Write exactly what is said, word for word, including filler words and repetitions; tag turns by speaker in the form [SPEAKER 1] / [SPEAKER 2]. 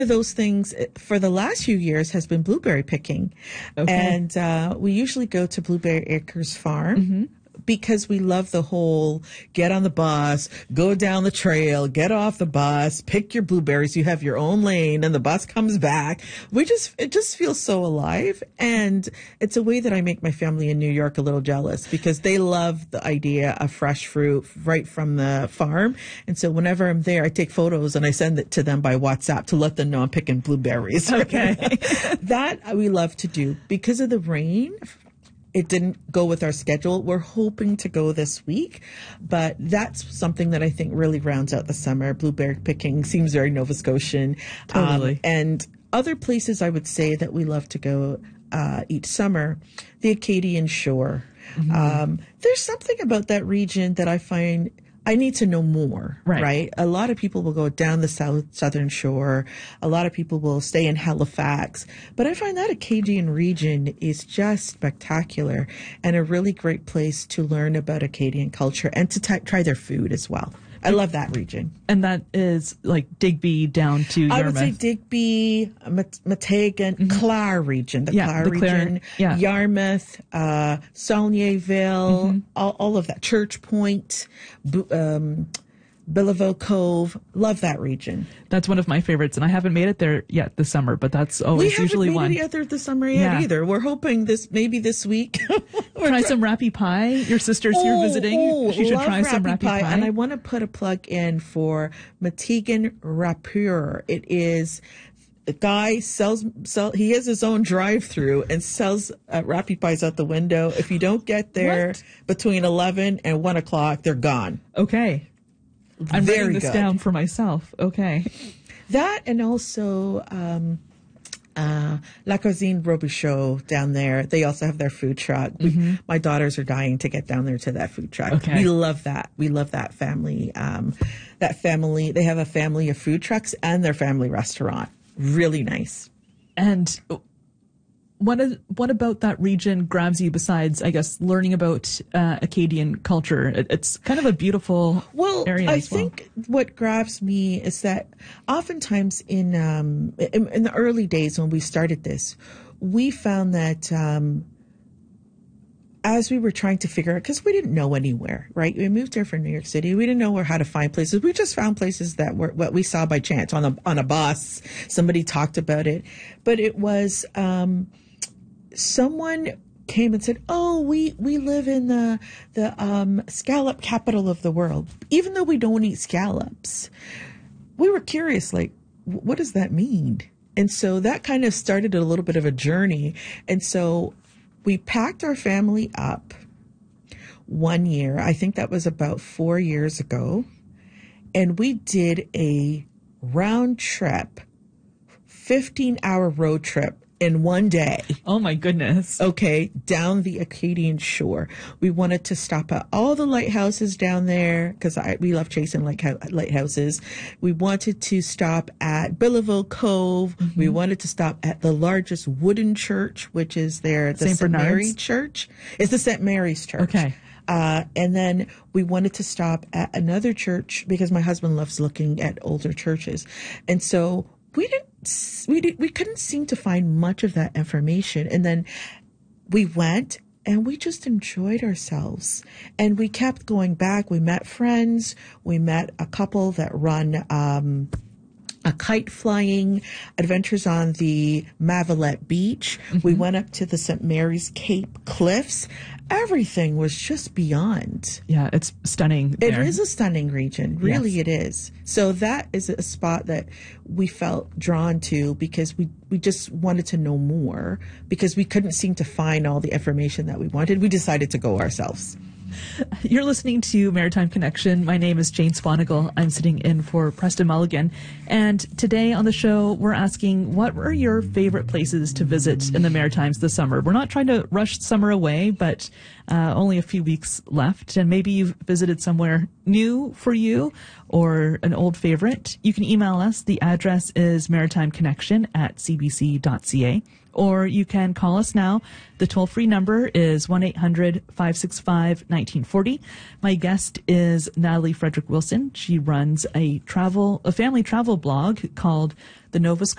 [SPEAKER 1] of those things for the last few years has been blueberry picking.
[SPEAKER 2] Okay.
[SPEAKER 1] And uh, we usually go to Blueberry Acres Farm. Mm-hmm. Because we love the whole get on the bus, go down the trail, get off the bus, pick your blueberries. You have your own lane and the bus comes back. We just, it just feels so alive. And it's a way that I make my family in New York a little jealous because they love the idea of fresh fruit right from the farm. And so whenever I'm there, I take photos and I send it to them by WhatsApp to let them know I'm picking blueberries.
[SPEAKER 2] Okay.
[SPEAKER 1] That we love to do because of the rain. It didn't go with our schedule. We're hoping to go this week, but that's something that I think really rounds out the summer. Blueberry picking seems very Nova Scotian.
[SPEAKER 2] Totally.
[SPEAKER 1] Um, and other places I would say that we love to go uh, each summer, the Acadian Shore. Mm-hmm. Um, there's something about that region that I find I need to know more,
[SPEAKER 2] right.
[SPEAKER 1] right? A lot of people will go down the south, southern shore. A lot of people will stay in Halifax. But I find that Acadian region is just spectacular and a really great place to learn about Acadian culture and to t- try their food as well. I love that region.
[SPEAKER 2] And that is like Digby down to Yarmouth.
[SPEAKER 1] I would say Digby, Mat- Matagan, mm-hmm. Clare region, the
[SPEAKER 2] yeah,
[SPEAKER 1] Clare
[SPEAKER 2] the
[SPEAKER 1] region,
[SPEAKER 2] Clare, yeah.
[SPEAKER 1] Yarmouth, uh, Saulnierville, mm-hmm. all, all of that, Church Point, um, Belleville Cove. Love that region.
[SPEAKER 2] That's one of my favorites, and I haven't made it there yet this summer, but that's always usually
[SPEAKER 1] one. We
[SPEAKER 2] one.
[SPEAKER 1] haven't made it there this summer yet
[SPEAKER 2] yeah.
[SPEAKER 1] either. We're hoping this maybe this week.
[SPEAKER 2] Try some Rappy Pie. Your sister's
[SPEAKER 1] oh,
[SPEAKER 2] here visiting.
[SPEAKER 1] Oh,
[SPEAKER 2] she should
[SPEAKER 1] love
[SPEAKER 2] try
[SPEAKER 1] Rappy
[SPEAKER 2] some Rappy
[SPEAKER 1] pie.
[SPEAKER 2] Pie.
[SPEAKER 1] And I want to put a plug in for Matigan Rapure. It is the guy sells, sell, he has his own drive-through and sells uh, Rappy Pies out the window. If you don't get there
[SPEAKER 2] what?
[SPEAKER 1] between eleven and one o'clock, they're gone.
[SPEAKER 2] Okay. I'm
[SPEAKER 1] Very
[SPEAKER 2] writing this
[SPEAKER 1] good.
[SPEAKER 2] down for myself. Okay.
[SPEAKER 1] That and also um, uh, La Cuisine Robichaud down there. They also have their food truck. We, mm-hmm. My daughters are dying to get down there to that food truck.
[SPEAKER 2] Okay.
[SPEAKER 1] We love that. We love that family. Um, that family. They have a family of food trucks and their family restaurant. Really nice.
[SPEAKER 2] And what is, what about that region grabs you besides, I guess, learning about uh, Acadian culture? It, it's kind of a beautiful
[SPEAKER 1] well,
[SPEAKER 2] area
[SPEAKER 1] I
[SPEAKER 2] as well.
[SPEAKER 1] think what grabs me is that oftentimes in, um, in in the early days when we started this, we found that um, as we were trying to figure out, because we didn't know anywhere, right? We moved here from New York City. We didn't know where how to find places. We just found places that were what we saw by chance on a on a bus. Somebody talked about it, but it was. Um, Someone came and said, "Oh, we, we live in the the um, scallop capital of the world." Even though we don't eat scallops, we were curious, like, what does that mean? And so that kind of started a little bit of a journey. And so we packed our family up one year. I think that was about four years ago, and we did a round trip, fifteen hour road trip. In one day.
[SPEAKER 2] Oh my goodness.
[SPEAKER 1] Okay, down the Acadian Shore. We wanted to stop at all the lighthouses down there because we love chasing lighthouses. We wanted to stop at Belleville Cove. Mm-hmm. We wanted to stop at the largest wooden church, which is there, the Saint Mary's Church. It's the Saint Mary's Church.
[SPEAKER 2] Okay.
[SPEAKER 1] Uh, and then we wanted to stop at another church because my husband loves looking at older churches. And so we didn't We did, we couldn't seem to find much of that information. And then we went and we just enjoyed ourselves. And we kept going back. We met friends. We met a couple that run um, a kite flying adventures on the Mavelet Beach. Mm-hmm. We went up to the Saint Mary's Cape Cliffs. Everything was just beyond.
[SPEAKER 2] Yeah, it's stunning there.
[SPEAKER 1] It is a stunning region. Really,
[SPEAKER 2] yes.
[SPEAKER 1] It is. So that is a spot that we felt drawn to because we, we just wanted to know more because we couldn't seem to find all the information that we wanted. We decided to go ourselves.
[SPEAKER 2] You're listening to Maritime Connection. My name is Jane Swanigal. I'm sitting in for Preston Mulligan. And today on the show, we're asking, what were your favorite places to visit in the Maritimes this summer? We're not trying to rush summer away, but uh, only a few weeks left. And maybe you've visited somewhere new for you or an old favorite. You can email us. The address is maritimeconnection at c b c dot c a. Or you can call us now. The toll-free number is one eight hundred five six five one nine four zero. My guest is Natalie Frederick Wilson. She runs a travel, a family travel blog called the Nova Scotia